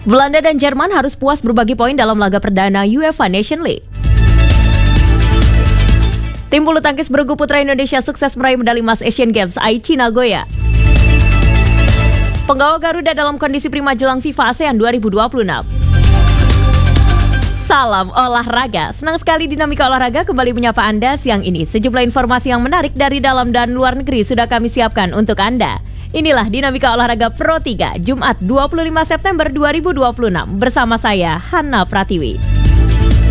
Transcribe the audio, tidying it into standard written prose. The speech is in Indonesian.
Belanda dan Jerman harus puas berbagi poin dalam laga perdana UEFA Nation League. Tim bulu tangkis bergu putra Indonesia sukses meraih medali emas Asian Games Aichi Nagoya. Penggawa Garuda dalam kondisi prima jelang FIFA ASEAN 2026. Salam olahraga, senang sekali Dinamika Olahraga kembali menyapa Anda siang ini. Sejumlah informasi yang menarik dari dalam dan luar negeri sudah kami siapkan untuk Anda. Inilah Dinamika Olahraga Pro 3, Jumat 25 September 2026 bersama saya, Hanna Pratiwi.